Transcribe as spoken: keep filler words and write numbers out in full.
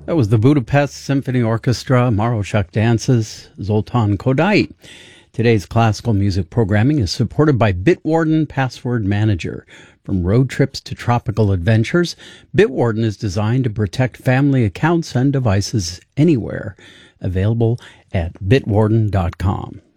That was the Budapest Symphony Orchestra, Maroshuk Dances, Zoltan Kodály. Today's classical music programming is supported by Bitwarden Password Manager. From road trips to tropical adventures, Bitwarden is designed to protect family accounts and devices anywhere. Available at bitwarden dot com.